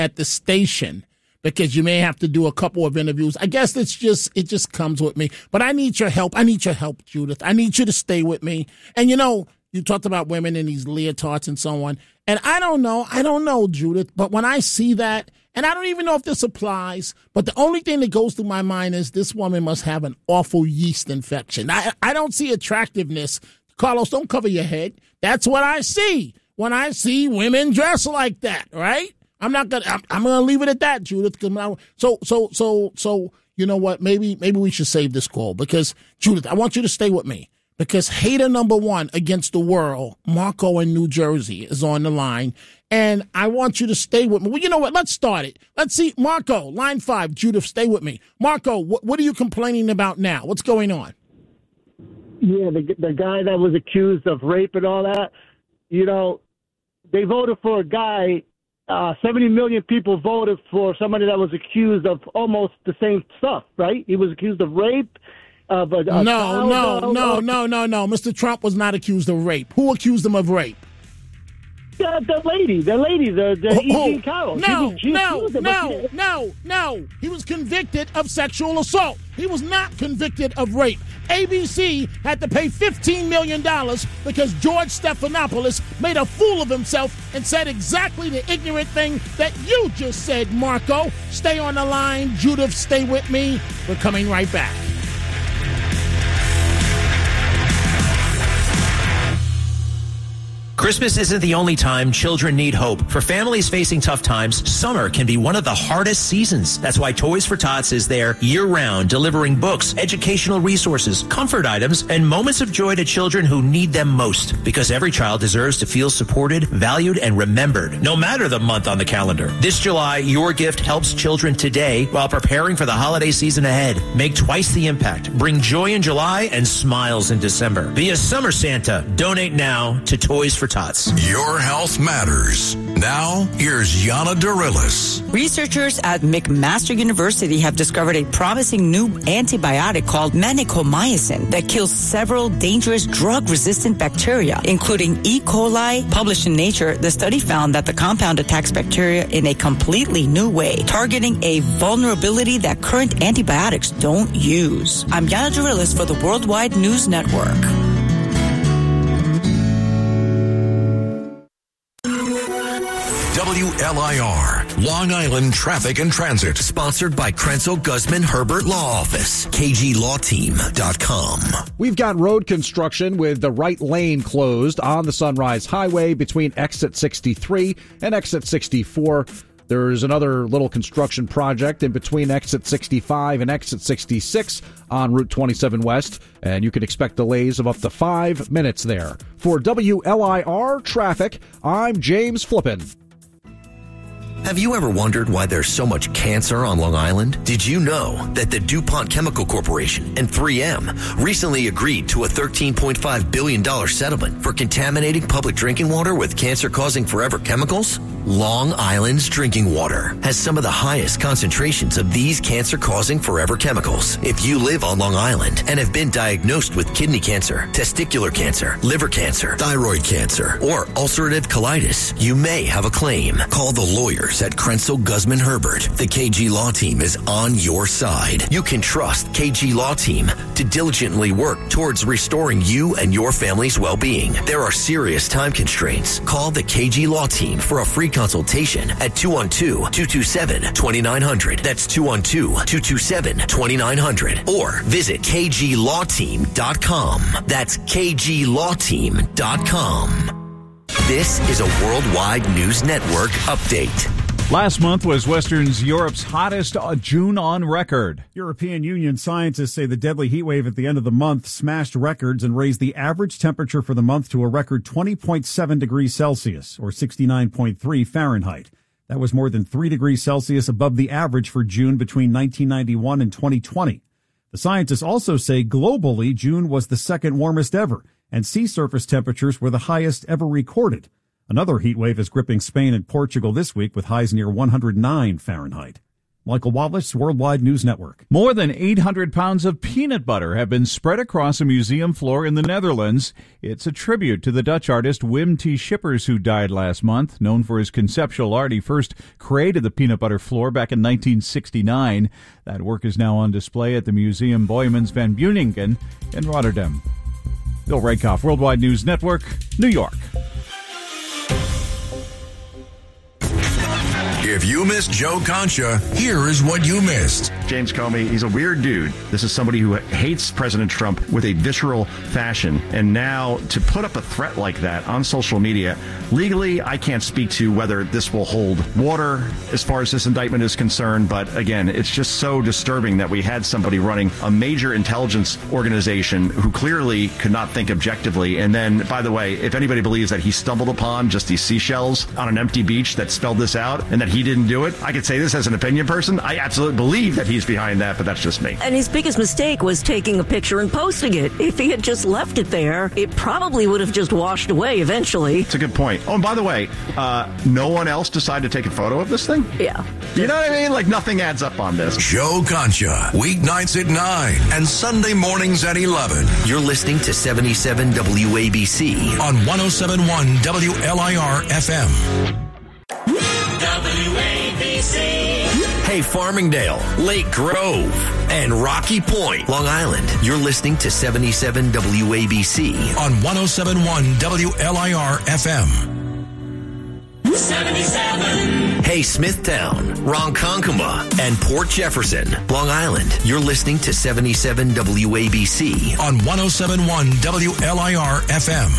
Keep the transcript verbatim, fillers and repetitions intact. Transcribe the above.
at the station because you may have to do a couple of interviews. I guess it's just, it just comes with me. But I need your help. I need your help, Judith. I need you to stay with me. And, you know, you talked about women in these leotards and so on. And I don't know. I don't know, Judith. But when I see that, and I don't even know if this applies, but the only thing that goes through my mind is this woman must have an awful yeast infection. I, I don't see attractiveness. Carlos, don't cover your head. That's what I see when I see women dress like that, right? I'm not gonna. I'm, I'm gonna leave it at that, Judith. So, so, so, so. You know what? Maybe, maybe we should save this call because Judith, I want you to stay with me because hater number one against the world, Marco in New Jersey, is on the line, and I want you to stay with me. Well, you know what? Let's start it. Let's see, Marco, line five. Judith, stay with me. Marco, what, what are you complaining about now? What's going on? Yeah, the the guy that was accused of rape and all that. You know, they voted for a guy. Uh, seventy million people voted for somebody that was accused of almost the same stuff, right? He was accused of rape. Uh, but uh, no, no, no, no, no, no, no. Mister Trump was not accused of rape. Who accused him of rape? The, the lady, the lady, the, the oh, E G Carroll. No, she, she no, him, no, no, no. He was convicted of sexual assault. He was not convicted of rape. A B C had to pay fifteen million dollars because George Stephanopoulos made a fool of himself and said exactly the ignorant thing that you just said, Marco. Stay on the line. Judith, stay with me. We're coming right back. Christmas isn't the only time children need hope. For families facing tough times, summer can be one of the hardest seasons. That's why Toys for Tots is there year-round, delivering books, educational resources, comfort items, and moments of joy to children who need them most. Because every child deserves to feel supported, valued, and remembered, no matter the month on the calendar. This July, your gift helps children today while preparing for the holiday season ahead. Make twice the impact. Bring joy in July and smiles in December. Be a summer Santa. Donate now to Toys for Tots. Your health matters. Now, here's Yana Dorillis. Researchers at McMaster University have discovered a promising new antibiotic called manicomycin that kills several dangerous drug-resistant bacteria, including E. coli. Published in Nature, the study found that the compound attacks bacteria in a completely new way, targeting a vulnerability that current antibiotics don't use. I'm Yana Dorillis for the Worldwide News Network. W L I R, Long Island Traffic and Transit. Sponsored by Krenzel Guzman Herbert Law Office, K G law team dot com. We've got road construction with the right lane closed on the Sunrise Highway between exit sixty-three and exit sixty-four. There's another little construction project in between exit sixty-five and exit sixty-six on Route twenty-seven West, and you can expect delays of up to five minutes there. For W L I R Traffic, I'm James Flippin. Have you ever wondered why there's so much cancer on Long Island? Did you know that the DuPont Chemical Corporation and three M recently agreed to a thirteen point five billion dollars settlement for contaminating public drinking water with cancer-causing forever chemicals? Long Island's drinking water has some of the highest concentrations of these cancer-causing forever chemicals. If you live on Long Island and have been diagnosed with kidney cancer, testicular cancer, liver cancer, thyroid cancer, or ulcerative colitis, you may have a claim. Call the lawyers at Krenzel Guzman Herbert. The K G Law Team is on your side. You can trust K G Law Team to diligently work towards restoring you and your family's well-being. There are serious time constraints. Call the K G Law Team for a free consultation at two one two, two two seven, two nine zero zero. That's two one two, two two seven, two nine zero zero. Or visit K G law team dot com. That's K G law team dot com. This is a Worldwide News Network update. Last month was Western Europe's hottest June on record. European Union scientists say the deadly heat wave at the end of the month smashed records and raised the average temperature for the month to a record twenty point seven degrees Celsius, or sixty-nine point three Fahrenheit. That was more than three degrees Celsius above the average for June between nineteen ninety-one and twenty twenty. The scientists also say globally, June was the second warmest ever, and sea surface temperatures were the highest ever recorded. Another heat wave is gripping Spain and Portugal this week with highs near one hundred nine Fahrenheit. Michael Wallace, Worldwide News Network. More than eight hundred pounds of peanut butter have been spread across a museum floor in the Netherlands. It's a tribute to the Dutch artist Wim T. Schippers, who died last month. Known for his conceptual art, he first created the peanut butter floor back in nineteen sixty-nine. That work is now on display at the Museum Boijmans van Beuningen in Rotterdam. Bill Rakoff, Worldwide News Network, New York. If you missed Joe Concha, here is what you missed. James Comey, he's a weird dude. This is somebody who hates President Trump with a visceral fashion. And now to put up a threat like that on social media, legally, I can't speak to whether this will hold water as far as this indictment is concerned. But again, it's just so disturbing that we had somebody running a major intelligence organization who clearly could not think objectively. And then, by the way, if anybody believes that he stumbled upon just these seashells on an empty beach that spelled this out and that he didn't do it, I could say this as an opinion person. I absolutely believe that he's behind that, but that's just me. And his biggest mistake was taking a picture and posting it. If he had just left it there, it probably would have just washed away eventually. It's a good point. Oh, and by the way, uh, no one else decided to take a photo of this thing? Yeah. You know what I mean? Like, nothing adds up on this. Joe Concha, weeknights at nine and Sunday mornings at eleven. You're listening to seventy-seven W A B C on one oh seven point one W L I R F M. W A B C. Hey, Farmingdale, Lake Grove, and Rocky Point, Long Island. You're listening to seventy-seven W A B C on one oh seven point one W L I R F M. seventy-seven. Hey, Smithtown, Ronkonkoma, and Port Jefferson, Long Island. You're listening to seventy-seven W A B C on one oh seven point one W L I R F M.